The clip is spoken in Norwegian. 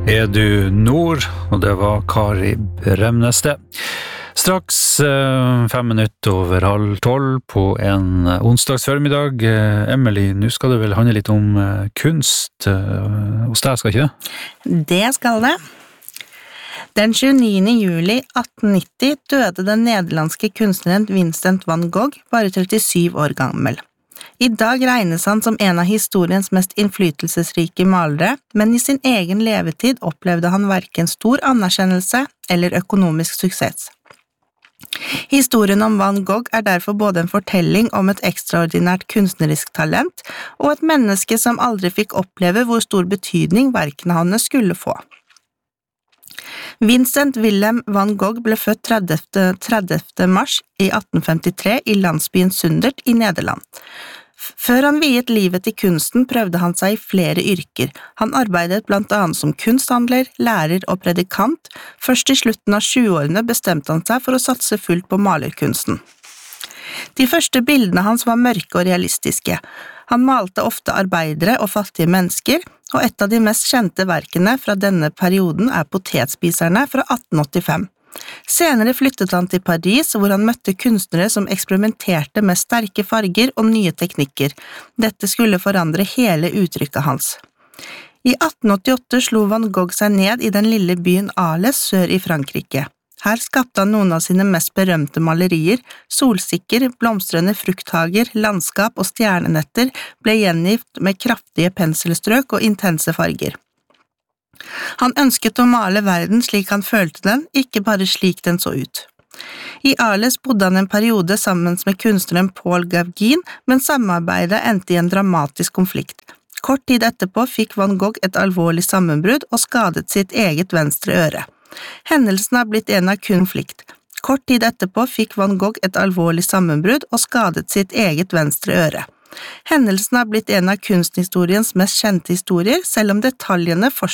Er du nord, og det var Kari Bremnes det. Straks 5 minutter over 11:30 på en onsdags formiddag. Emily, nå skal det vel handle litt om kunst hos deg, skal ikke det? Det skal det. Den 29. juli 1890 døde den nederlandske kunstneren Vincent van Gogh, bare 37 år gammel. I dag regnes han som en av historiens mest innflytelsesrike malere, men i sin egen levetid opplevde han hverken stor anerkjennelse eller økonomisk suksess. Historien om Van Gogh er derfor både en fortelling om et ekstraordinært kunstnerisk talent og et menneske som aldri fikk oppleve hvor stor betydning verkene hans skulle få. Vincent Willem van Gogh ble født 30. mars i 1853 i landsbyen Sundert i Nederland. Før han viet livet til kunsten prøvde han seg i flere yrker. Han arbeidet blant annet som kunsthandler, lærer og predikant. Først i slutten av 20-årene bestemte han seg for å satse fullt på malerkunsten. De første bildene hans var mørke og realistiske. Han malte ofte arbeidere og fattige mennesker, og et av de mest kjente verkene fra denne perioden er Potetspiserne fra 1885. Senere flyttet han til Paris, hvor han møtte kunstnere som eksperimenterte med sterke farger og nye teknikker. Dette skulle forandre hele uttrykket hans. I 1888 slo Van Gogh seg ned i den lille byen Arles sør i Frankrike. Her skapte han noen av sine mest berømte malerier. Solsikker, blomstrende frukthager, landskap og stjernenetter ble gjengitt med kraftige penselstrøk og intense farger. Han ønsket å male verden slik han følte den, ikke bare slik den så ut. I Arles bodde han en periode sammen med kunstneren Paul Gauguin, men samarbeidet endte i en dramatisk konflikt. Kort tid etterpå fikk Van Gogh et alvorlig sammenbrudd og skadet sitt eget venstre øre. Hendelsen har blitt en av konflikt. Kort tid etterpå fikk Van Gogh et alvorlig sammenbrudd og skadet sitt eget venstre øre. Hendelsen har blitt en av kunsthistoriens mest kjente historier, selv om detaljene fortsatt